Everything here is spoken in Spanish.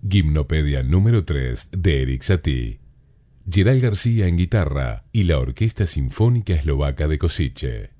Gimnopedia número 3 de Erik Satie. Geral García en guitarra y la Orquesta Sinfónica Eslovaca de Košice.